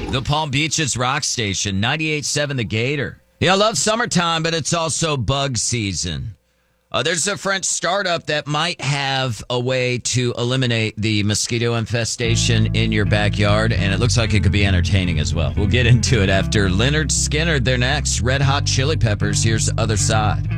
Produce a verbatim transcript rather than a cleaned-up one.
The Palm Beaches Rock Station, ninety-eight point seven The Gator. Yeah, I love summertime, but it's also bug season. Uh, there's a French startup that might have a way to eliminate the mosquito infestation in your backyard, and it looks like it could be entertaining as well. We'll get into it after Leonard Skinner. They're next. Red Hot Chili Peppers. Here's the other side.